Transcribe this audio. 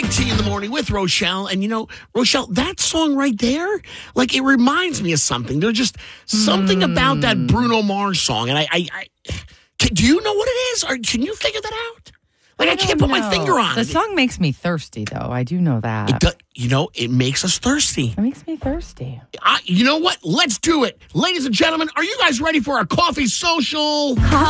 Mike T in the morning with Rochelle. And, Rochelle, that song right there, like, it reminds me of something. There's just something about that Bruno Mars song. And do you know what it is? Or can you figure that out? Like, I can't put my finger on it. The song makes me thirsty, though. I do know that. It makes us thirsty. It makes me thirsty. You know what? Let's do it. Ladies and gentlemen, are you guys ready for our coffee social?